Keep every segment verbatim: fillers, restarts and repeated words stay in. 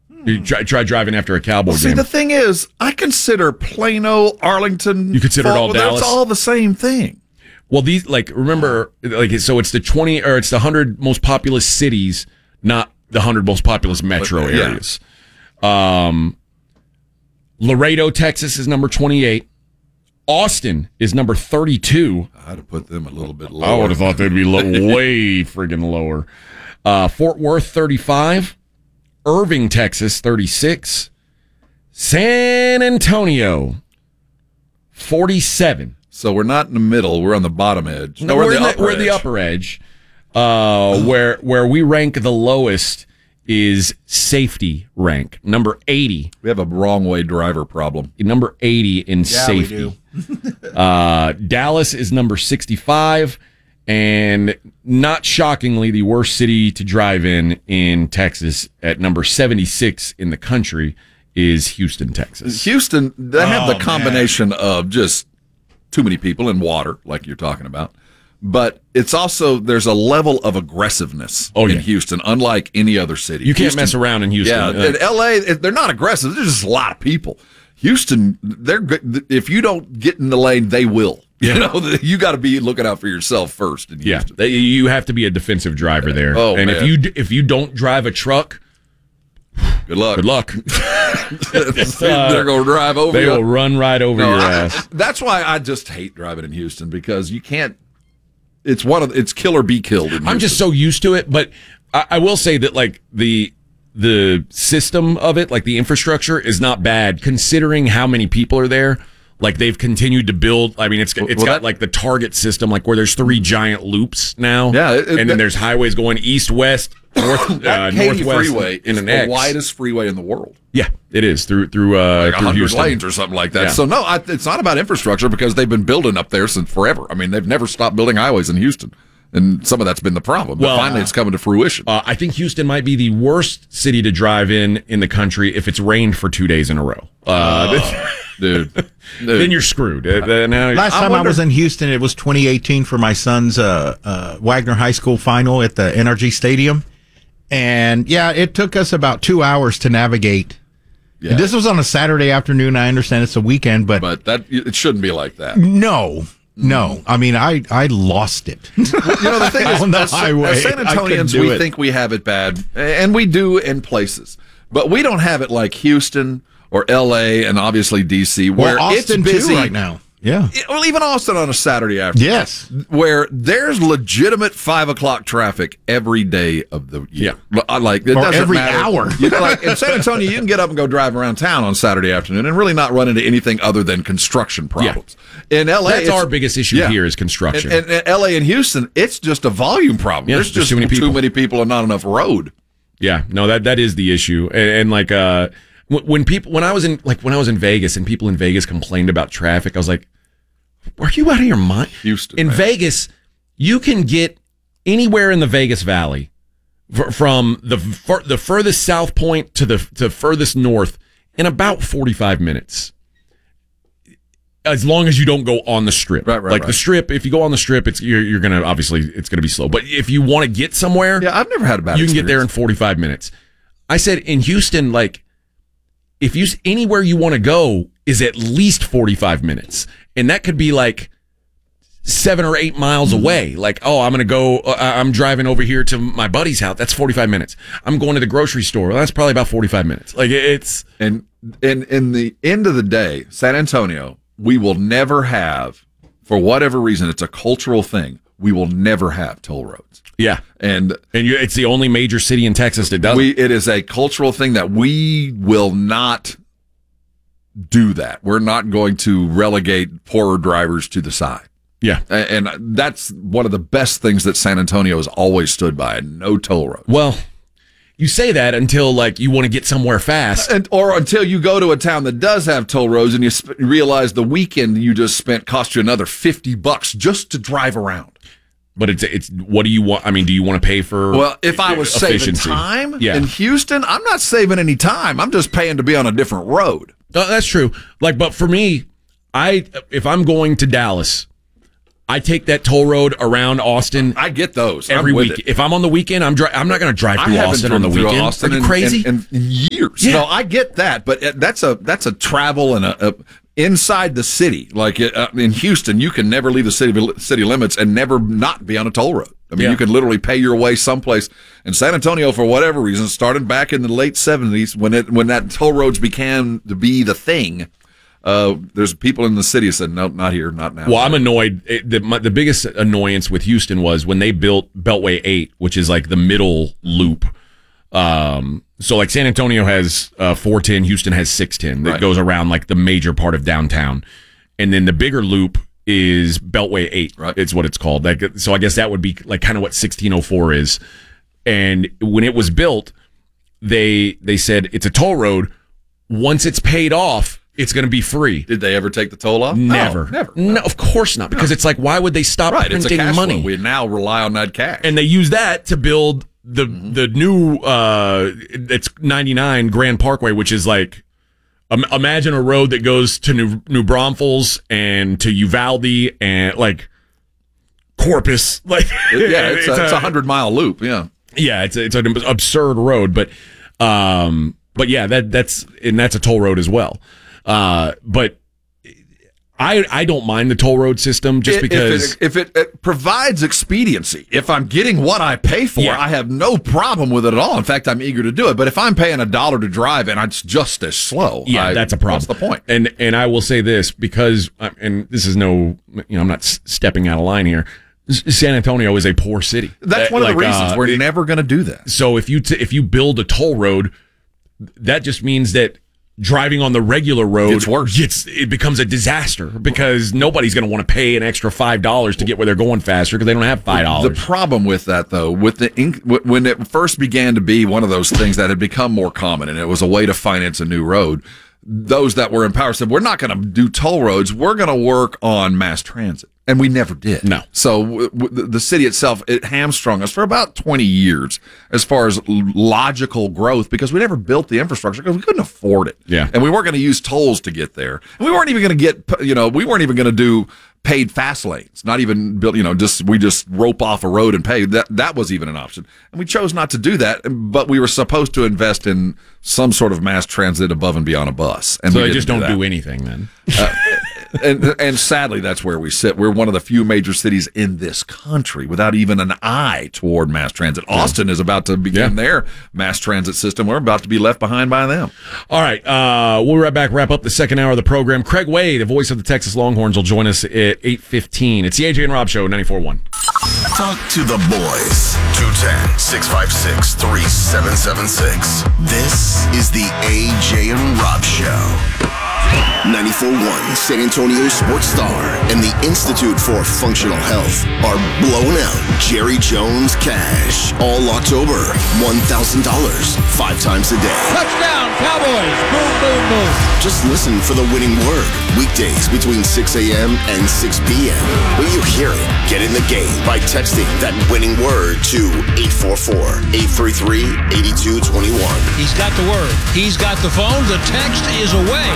You try, try driving after a Cowboy well, see, game. the thing is, I consider Plano, Arlington. You consider it all well, Dallas? It's all the same thing. Well, these like remember like so it's the twenty or it's the hundred most populous cities, not the hundred most populous metro But, yeah. areas. Um, Laredo, Texas is number twenty-eight. Austin is number thirty-two. I'd have put them a little bit lower. I would have thought they'd be low, way friggin' lower. Uh, Fort Worth, thirty-five. Irving, Texas, thirty-six. San Antonio, forty-seven. So we're not in the middle. We're on the bottom edge. No, we're, we're, in the in the, we're in the upper edge. Uh, where where we rank the lowest is safety rank, number eighty. We have a wrong way driver problem. Number eighty in Yeah, safety. we do. uh, Dallas is number sixty-five, and not shockingly, the worst city to drive in in Texas at number seventy-six in the country is Houston, Texas. Houston, they have Oh, the combination of just too many people and water, like you're talking about. But it's also, there's a level of aggressiveness Oh, in yeah. Houston, unlike any other city. You can't Houston, mess around in Houston. Yeah, Uh, in L A, they're not aggressive. There's just a lot of people. Houston, they're good. If you don't get in the lane, they will. Yeah. You know, you got to be looking out for yourself first in Yeah, Houston. They- you have to be a defensive driver there. Oh, and if man. you d- if you don't drive a truck, Good luck. good luck. They're going to drive over They you. will run right over No, your I- ass. That's why I just hate driving in Houston, because you can't. It's one of it's kill or be killed. In Houston. I'm just so used to it, but I, I will say that like the the system of it, like the infrastructure, is not bad considering how many people are there. Like they've continued to build. I mean, it's it's Well, got that- like the Target system, like where there's three giant loops now. Yeah, it- it- and then that- there's highways going east, west, north, uh, that Katy northwest, freeway in is an the X. widest freeway in the world. Yeah, it is through through uh, Like through one hundred Houston. lanes or something like that. Yeah. So no, I, it's not about infrastructure, because they've been building up there since forever. I mean, they've never stopped building highways in Houston, and some of that's been the problem. But Well, finally, it's coming to fruition. Uh, I think Houston might be the worst city to drive in in the country if it's rained for two days in a row. Uh, dude, dude. then you're screwed. Uh, uh, now, Last I time I, wonder- was in Houston, it was twenty eighteen for my son's uh, uh, Wagner High School final at the N R G Stadium. And yeah, it took us about two hours to navigate. Yeah. This was on a Saturday afternoon. I understand it's a weekend, but, But that it shouldn't be like that. no, no. I mean, I, I lost it. You know, the thing is, On the as, highway, as San I couldn't Antonians, do we it. think we have it bad, and we do in places, but we don't have it like Houston or L A and obviously D C, where Well, Austin it's busy too right now. Yeah. Well, even Austin on a Saturday afternoon. Yes. Where there's legitimate five o'clock traffic every day of the year. Yeah. I like it Or doesn't every matter. hour. You know, like in San Antonio, you can get up and go drive around town on Saturday afternoon and really not run into anything other than construction problems. In L A, That's it's- our biggest issue yeah. here is construction. And, and, and L A and Houston, it's just a volume problem. Yeah, there's there's just too many people. too many people and not enough road. Yeah, no, that that is the issue. And, and like uh, when, when people, when I was in like when I was in Vegas and people in Vegas complained about traffic, I was like, "Are you out of your mind?" Houston, in man. Vegas, you can get anywhere in the Vegas Valley, f- from the fur- the furthest south point to the to furthest north in about forty-five minutes. As long as you don't go on the strip, Right, right, like right. the strip, if you go on the strip, it's you're, you're gonna obviously it's gonna be slow. But if you want to get somewhere, Yeah, I've never had a bad you can get there in experience. forty-five minutes. I said in Houston, like, if you anywhere you want to go is at least forty-five minutes, and that could be like seven or eight miles away. Like, oh, I'm gonna go. Uh, I'm driving over here to my buddy's house. That's forty-five minutes. I'm going to the grocery store. Well, that's probably about forty-five minutes. Like, it's And in in the end of the day, San Antonio, we will never have, for whatever reason, it's a cultural thing. We will never have toll roads. yeah, And and you, it's the only major city in Texas that does. we it is a cultural thing that we will not do that. We're not going to relegate poorer drivers to the side. yeah. A- And that's one of the best things that San Antonio has always stood by, no toll roads. Well, you say that until like you want to get somewhere fast. And, or until you go to a town that does have toll roads and you sp- realize the weekend you just spent cost you another fifty bucks just to drive around. But it's it's what do you want? I mean, do you want to pay for? Well, if I was saving efficiency? time Yeah. in Houston, I'm not saving any time. I'm just paying to be on a different road. Uh, that's true. Like, but for me, I if I'm going to Dallas, I take that toll road around Austin I get those every I'm with week. it. If I'm on the weekend, I'm dri- I'm not going to drive I through haven't Austin on the driven through weekend. Austin Are you in- crazy? In, in years. Yeah. No, I get that, but that's a that's a travel and a, a inside the city. Like uh, in Houston, you can never leave the city city limits and never not be on a toll road. I mean, Yeah. you can literally pay your way someplace. In San Antonio, for whatever reason, started back in the late seventies when it when that toll roads began to be the thing. Uh, there's people in the city who said, no, not here, not now. Well, I'm annoyed. It, the, my, the biggest annoyance with Houston was when they built Beltway eight, which is like the middle loop. Um, so like San Antonio has uh, four ten, Houston has six ten that Right. goes around like the major part of downtown. And then the bigger loop is Beltway eight. Right. It's what it's called. Like, so I guess that would be like kind of what sixteen oh four is. And when it was built, they they said it's a toll road. Once it's paid off, it's going to be free. Did they ever take the toll off? Never. No, never. No, of course not. Because it's like, why would they stop Right, it's a printing cash money? flow. We now rely on that cash. And they use that to build the Mm-hmm. the new uh it's ninety-nine Grand Parkway, which is like um, imagine a road that goes to New New Braunfels and to Uvalde and like Corpus. Like It- yeah, it's, a, it's a hundred mile loop. Yeah. yeah, it's a, it's an absurd road, but um, but yeah, that that's and that's a toll road as well. Uh, but I I don't mind the toll road system just If- because if, it, if it, it provides expediency, if I'm getting what I pay for, Yeah. I have no problem with it at all. In fact, I'm eager to do it. But if I'm paying a dollar to drive and it's just as slow, yeah, I- that's a problem. What's the point? And and I will say this because uh, and this is no you know I'm not s- stepping out of line here. S- San Antonio is a poor city. That's That, one of like, the reasons uh, we're it- never going to do that. So if you t- if you build a toll road, that just means that driving on the regular road Gets worse. gets- it becomes a disaster because nobody's going to want to pay an extra five dollars to get where they're going faster because they don't have five The dollars. problem with that, though, with the ink, wh- when it first began to be one of those things that had become more common, and it was a way to finance a new road, those that were in power said, "We're not going to do toll roads. We're going to work on mass transit," and we never did. No. So w- w- the- the city itself it hamstrung us for about twenty years as far as l- logical growth because we never built the infrastructure because we couldn't afford it. Yeah. and we weren't going to use tolls to get there. And we weren't even going to get, you know, we weren't even going to do paid fast lanes. Not even built, you know, just we just rope off a road and pay. That that was even an option, and we chose not to do that. But we were supposed to invest in some sort of mass transit above and beyond a bus, and So we they didn't just don't that. do anything then. and and sadly, that's where we sit. We're one of the few major cities in this country without even an eye toward mass transit. Austin is about to begin Yeah. their mass transit system. We're about to be left behind by them. All right, uh, we'll be right back. Wrap up the second hour of the program. Craig Way, the voice of the Texas Longhorns, will join us at eight fifteen. It's the A J and Rob Show, ninety-four point one. Talk to the boys. two one zero, six five six, three seven seven six. This is the A J and Rob Show. ninety-four point one San Antonio Sports Star and the Institute for Functional Health are blowing out Jerry Jones cash all October. one thousand dollars, five times a day. Touchdown, Cowboys! Boom, boom, boom. Just listen for the winning word. Weekdays between six a.m. and six p.m. When you hear it, get in the game by texting that winning word to eight four four, eight three three, eight two two one. He's got the word. He's got the phone. The text is away.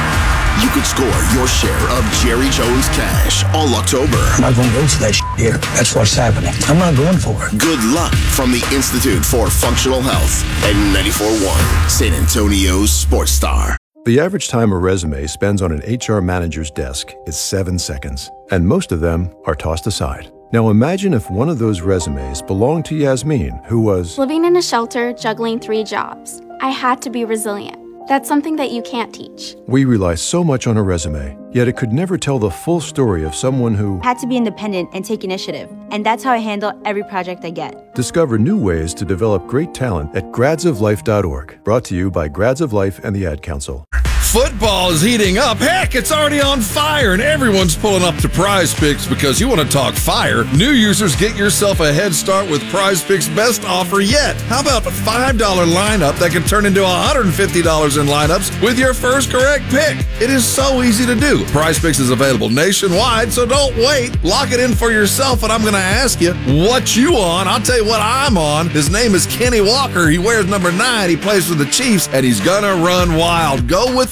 You could score your share of Jerry Jones cash all October. I'm not going to go to that shit here. That's what's happening. I'm not going for it. Good luck from the Institute for Functional Health and ninety-four point one San Antonio's Sports Star. The average time a resume spends on an H R manager's desk is seven seconds, and most of them are tossed aside. Now imagine if one of those resumes belonged to Yasmin, who was Living in a shelter, juggling three jobs. I had to be resilient. That's something that you can't teach. We rely so much on a resume, yet it could never tell the full story of someone who Had to be independent and take initiative. And that's how I handle every project I get. Discover new ways to develop great talent at grads of life dot org. Brought to you by Grads of Life and the Ad Council. Football is heating up. Heck, it's already on fire, and everyone's pulling up to Prize Picks because you want to talk fire. New users get yourself a head start with Prize Picks' best offer yet. How about a five dollar lineup that can turn into one hundred fifty dollars in lineups with your first correct pick? It is so easy to do. Prize Picks is available nationwide, so don't wait. Lock it in for yourself, and I'm going to ask you what you on. I'll tell you what I'm on. His name is Kenny Walker. He wears number nine. He plays for the Chiefs, and he's going to run wild. Go with the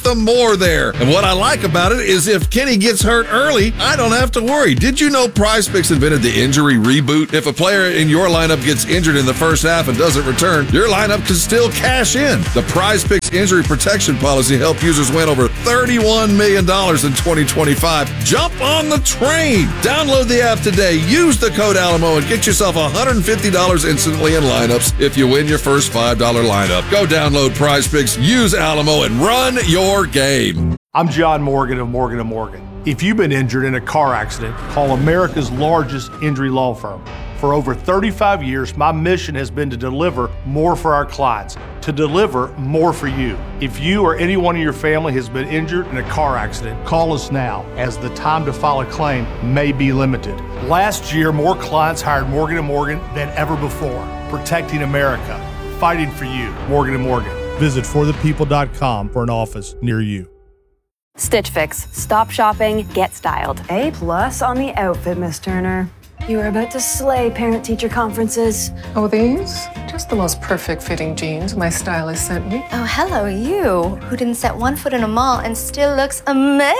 the more there. And what I like about it is if Kenny gets hurt early, I don't have to worry. Did you know PrizePicks invented the injury reboot? If a player in your lineup gets injured in the first half and doesn't return, your lineup can still cash in. The PrizePicks injury protection policy helped users win over thirty-one million dollars in twenty twenty-five. Jump on the train. Download the app today. Use the code Alamo and get yourself one hundred fifty dollars instantly in lineups if you win your first five dollar lineup. Go download PrizePicks, use Alamo, and run your game. I'm John Morgan of Morgan and Morgan. If you've been injured in a car accident, call America's largest injury law firm. For over thirty-five years, my mission has been to deliver more for our clients, to deliver more for you. If you or anyone in your family has been injured in a car accident, call us now, as the time to file a claim may be limited. Last year, more clients hired Morgan and Morgan than ever before, protecting America, fighting for you. Morgan and Morgan. Visit for the people dot com for an office near you. Stitch Fix. Stop shopping, get styled. A plus on the outfit, Miss Turner. You are about to slay parent-teacher conferences. Oh, these? Just the most perfect fitting jeans my stylist sent me. Oh, hello, you, who didn't set one foot in a mall and still looks amazing.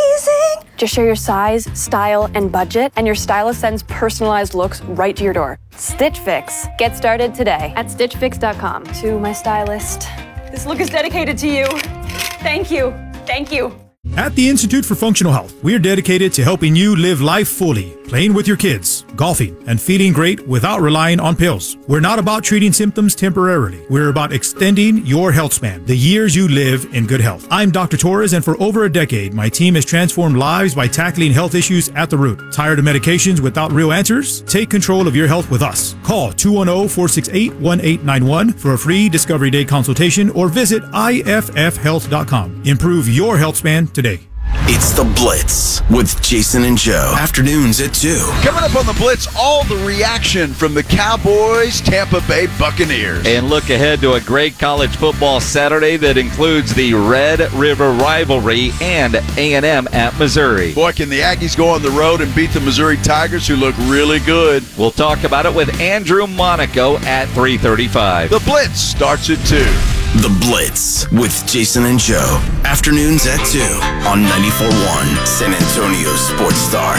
Just share your size, style, and budget, and your stylist sends personalized looks right to your door. Stitch Fix. Get started today at stitch fix dot com. To my stylist, this look is dedicated to you. Thank you. Thank you. At the Institute for Functional Health, we are dedicated to helping you live life fully, playing with your kids, golfing, and feeling great without relying on pills. We're not about treating symptoms temporarily. We're about extending your health span, the years you live in good health. I'm Doctor Torres, and for over a decade, my team has transformed lives by tackling health issues at the root. Tired of medications without real answers? Take control of your health with us. Call two one zero, four six eight, one eight nine one for a free Discovery Day consultation or visit I F F health dot com. Improve your health span today. It's The Blitz with Jason and Joe. Afternoons at two. Coming up on The Blitz, all the reaction from the Cowboys, Tampa Bay Buccaneers. And look ahead to a great college football Saturday that includes the Red River rivalry and A and M at Missouri. Boy, can the Aggies go on the road and beat the Missouri Tigers, who look really good. We'll talk about it with Andrew Monaco at three thirty-five. The Blitz starts at two. The Blitz with Jason and Joe. Afternoons at two on ninety-four point one San Antonio Sports Star.